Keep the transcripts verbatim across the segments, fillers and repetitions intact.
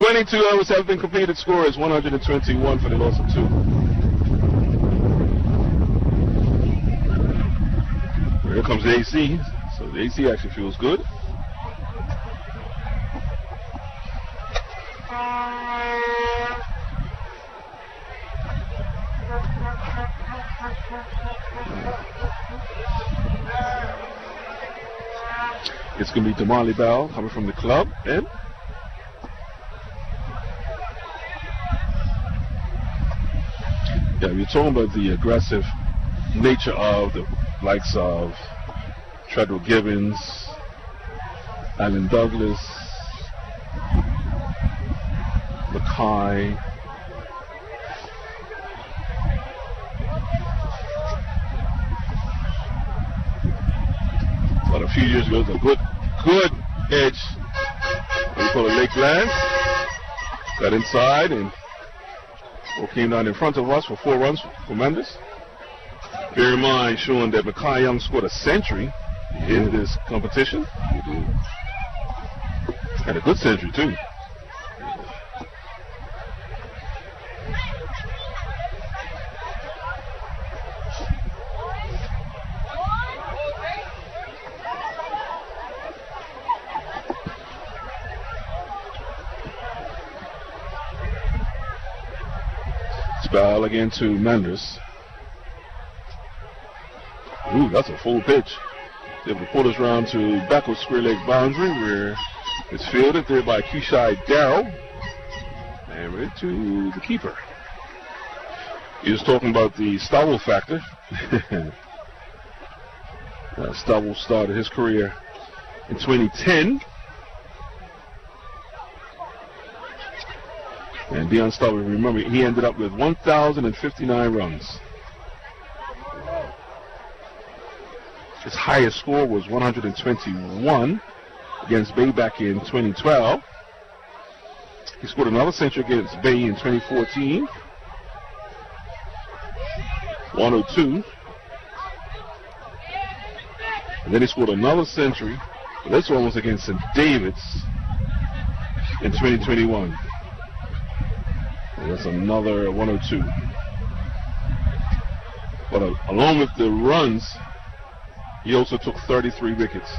twenty-two overs have been completed. Score is one hundred twenty-one for the loss of two. Here comes the A C. So the A C actually feels good. It's going to be Damali Bell coming from the club. And yeah, we're talking about the aggressive nature of the likes of Treadwell Gibbons, Alan Douglas, Mackay. But a few years ago, it was a good, good edge. What we call a Lake Lance. Got inside and came down in front of us for four runs for Mendes. Bear in mind, showing that Mackay Young scored a century in this competition. Had a good century, too. Foul again to Mendes. Ooh, that's a full pitch. They have the pullers round to back of square leg boundary where it's fielded there by Keishai Darrow. And ready to the keeper. He was talking about the Stowell factor. uh, Stowell started his career in twenty ten. And Deion Stowell, remember, he ended up with one thousand fifty-nine runs. His highest score was one hundred twenty-one against Bay back in twenty twelve. He scored another century against Bay in twenty fourteen. one oh two. And then he scored another century. But this one was against Saint David's in twenty twenty-one. That's another one oh two. But uh, along with the runs, he also took thirty-three wickets.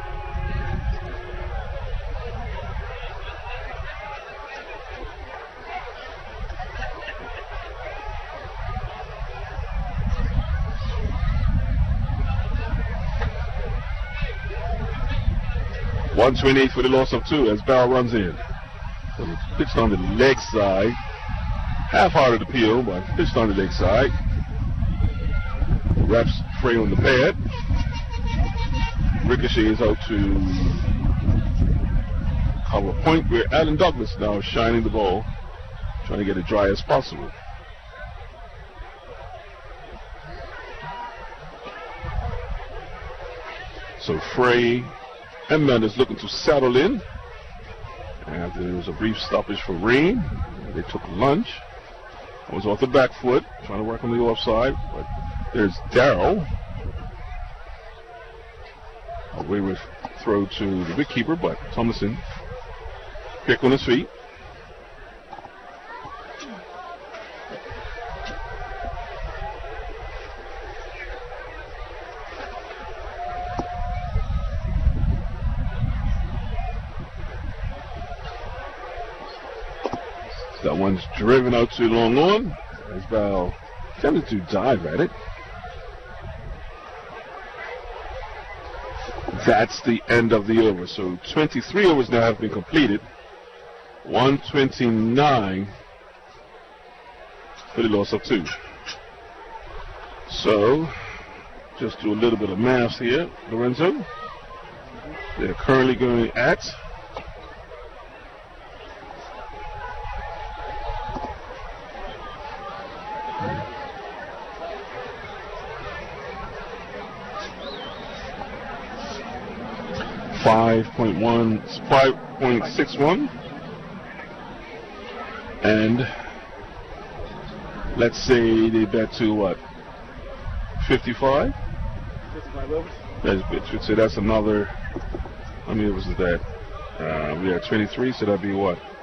one twenty-eight for the loss of two as Barrow runs in. So pitched on the leg side. Half-hearted appeal, but pitched on the leg side. Wraps Frey on the pad. Ricochets out to cover point where Alan Douglas now is shining the ball, trying to get it dry as possible. So Frey and Mendes looking to settle in. After there was a brief stoppage for rain, they took lunch. I was off the back foot, trying to work on the offside, but there's Darrow. A wayward throw to the wicketkeeper, but Thomason quick on his feet. That one's driven out to long on. As Val attempted to dive at it. That's the end of the over. So twenty-three overs now have been completed. one twenty-nine for the loss of two. So, just do a little bit of math here, Lorenzo. They're currently going at five point one, five point six one, and let's say they bet to what, fifty-five? fifty-five overs? That's good. So that's another, how many overs is that? Uh, we are twenty-three, so that'd be what?